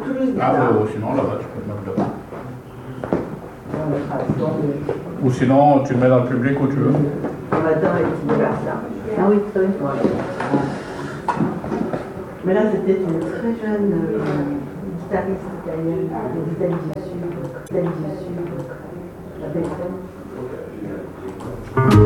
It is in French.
Toulouse Ah Guitare. sinon là-bas, tu peux le mettre là-bas. On mettra le temps de... Ou sinon, tu le mets dans le public où tu veux. On va dans les petits vers ça. Ah oui, oui. Voilà. Mais là, c'était une très jeune guitariste italienne d'Italie du Sud. La Belgique.